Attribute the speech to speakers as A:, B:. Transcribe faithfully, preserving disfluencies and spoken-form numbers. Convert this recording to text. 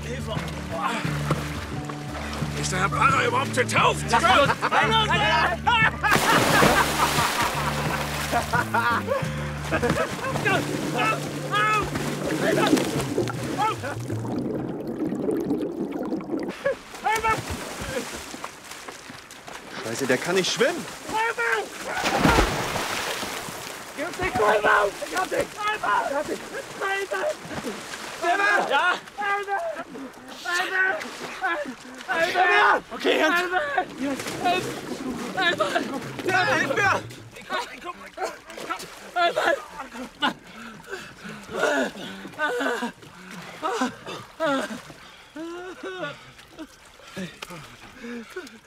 A: Käfer. Ist der Herr Pfarrer überhaupt getauft?
B: Lass los! Nein, nein, nein!
C: Scheiße, der kann nicht schwimmen.
B: Gib den Kolben auf! Ich hab den Kolben! Ich hab den Kolben! Silber! Ja! Alter! Alter! Alter! Okay, Hans! Alter! Alter! Alter! Ja, hilf mir! Ich komm, ich komm, ich komm!